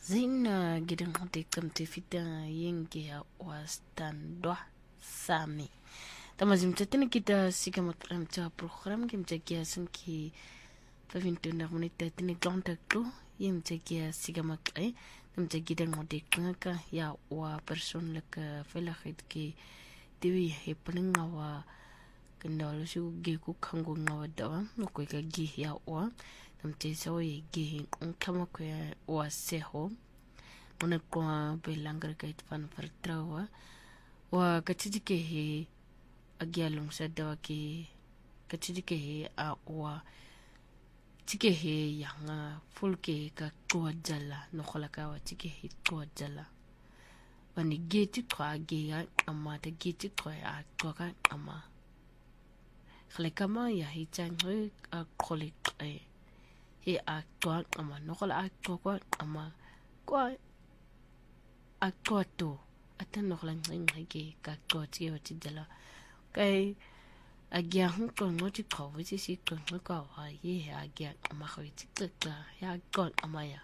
Zina gidan hati kam te fita yenge ya wastandwa sami. Tamazim tatini kita sika makram cha program kim chakia sunki 25 menit tatini kontak tu yem chakia sika makai tam chakidan hati kanga ya wa person laka felakit ki tiwi he paninga wa kendala su ge ku kango ngawa dawa nokoi ka gi ya wa tam te sawi ge kama ko wa seho mona kwa belangar kait fan vertrawa wa katidike he agyalong sa dawa ki katidike he a wa tike he yang full ke ka kwa jala no khola ka wa tike he kwa jala wani geti kwa ge ya ama ta geti kwa a kwa ka ama khale kama ya hi changwe a kholik he a kwa ama no khola a kwa ama kwa a kwa to atan no khola ngenge ka kwa ti wa ti jala kai agya hu ko ngoti ko wi si ko ko ha ye agya ama khoi ti ka ya ko ama ya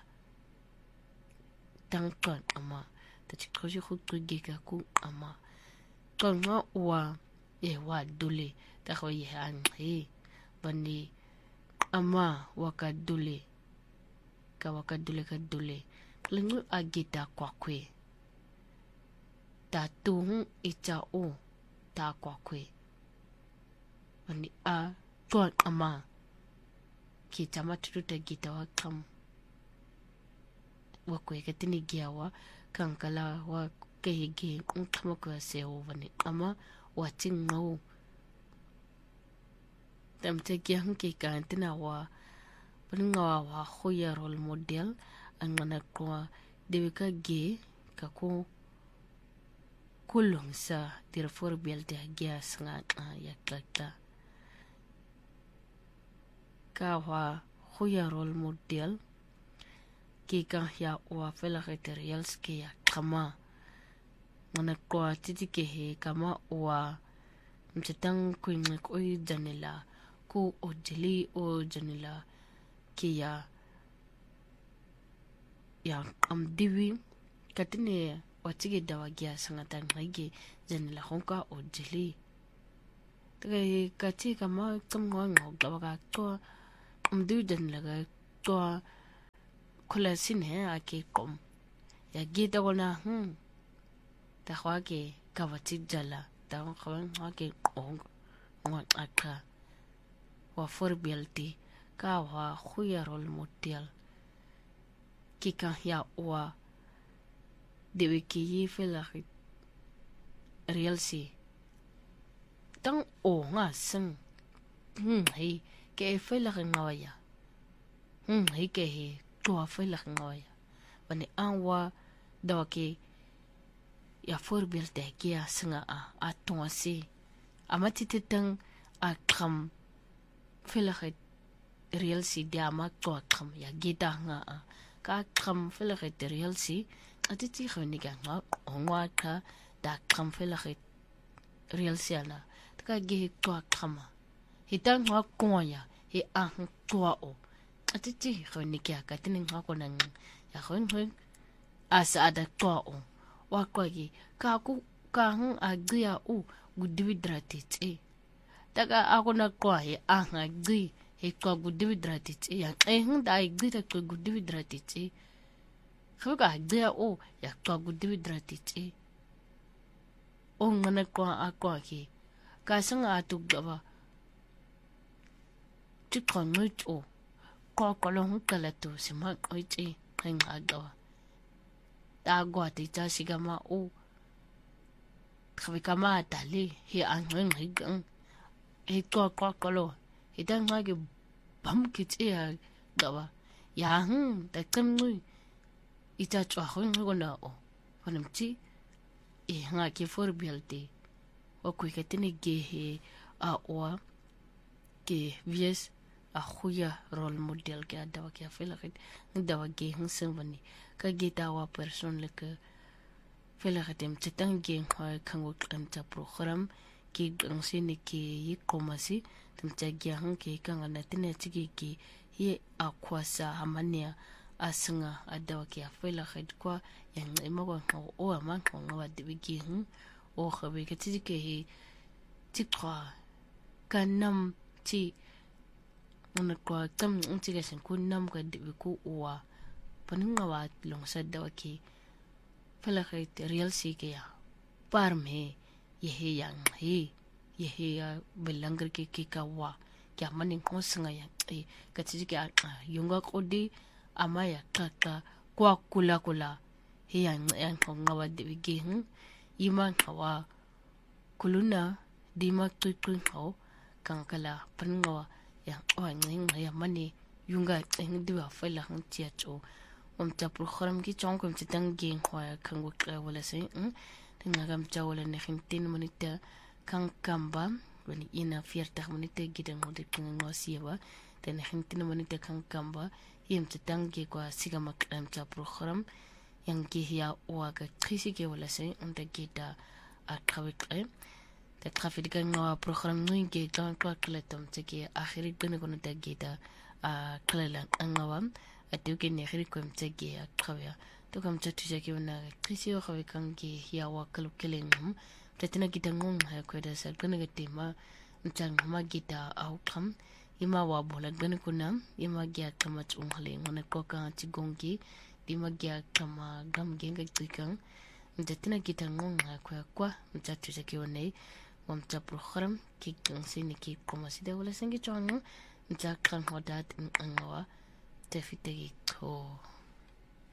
tang ko ama ta ti ko ji khu ge ka ku ama ko ngo wa e wa dule ta ko ye an he bani ama wa ka dule ka dule lengu agita kwa kwe ta tu ita o ta kwa kwe wani a tuan ama ki tama tututa gita wa kam wa kwe katini giawa kankala wa kehige kama kwa seo wani ama wa tingau tamte kia hunki kantina wa paninga wa khoya role model angana kwa deweka ge kako kulong sa tirafor bialte agia sanga ya kaka kawa khoya role model kika ya wa fela materials ke ya kama mana kwa titike he kama wa mchetang kuinga ko janela ku ojeli o janela ke ya amdiwi katine watige dawagia sangatan hage janela honka ojeli tege kati kama kamwa dawaga to amdiwi janela ga to kula sin he ake kom ya gita wona ta khwake kawati jala ta khwake ong ngot aka wa forbialti ka wa khuya role model kika ya wa dewe ki yi fela real si tang o nga sing hei ke fela ngawaya hei ke he to fela ngawaya bani anwa dawake ya forbialti kia singa a tonsi amatititang a kam fela real si dia ma to kam ya gita nga ka kam fela real si atiti khoni ga nga ongwa ka da kam fela real si ana ka ge to kama hitang wa koya he a to o atiti khoni ka ka tin nga ko nang ya khon asa ada to o wa ko gi ka ku ka agya u gudividratit daga akona ko he a ngagi he ko gudividratit ya da igita ko gudividratit khuga dia o ya ko gudividratit o ngana ko akwa ki ka sanga atu gaba tikon nut o ko lo kala to sima ko ti nga do ta gwa ti ta sigama o khawi kama tali he angeng higang e ko lo idan ngage bam kit e gawa ya ta kamnu ita chwa khon ngona o fanamti e ngake forbialti o ko ketini ge he a o ke vies a khuya role model ke dawa ke fela dawa ge hsen wani ka ge dawa person le ke fela khatem chetang ge khwa khango kanta program ki gangsini ki yikomasi tumcha gyang ke kanga natine chigi ki ye akwasa hamania asinga adawa ki afela khid kwa yang imago o ama ngwa dibigi o khabe ke tike hi tikwa kanam ti una kwa tam tike sen kunam ka dibiku wa paninga wa long sa dawa ki fela khid real si ke ya parme ye yang he ye ya belangr ke kawa kya manin konsinga ya ka tike yunga kodi amaya kaka kwa kula he yang ngwa dibigi ima kawa kuluna dima tukun ho kankala panwa yang ya mani yunga diwa fela hang tiacho ta program ki chong kom tang ging khwa kango wala se ngam chawala ne khintin monita kang kamba wani ina 40 monita gidan mo de kingo siwa ten khintin monita kang kamba yim tang ge kwa siga makam ta program yang ki ya waga trisi ke wala se unta gita a kawikre ta trafik kan no program no ge kan kwa kletom te ke akhiri gane kono ta gita a klela angawam atuke ne khiri kom te ge a kawya to kam cha tu ke wana trisi o khawi kan ge ya wa kalu kelengum tetina gita ngong ha ko da sa gane ge tema ntang ma gita outcome ima wa bola gane kuna ima gya kama chung khale ngone ko ka chi gongi dima gya kama gam genga tikang tetina gita ngong ha ko kwa cha tu ke wana wamta program ki kang sini ki koma sida wala sengi chong mta kan hodat ngawa te fitegi ko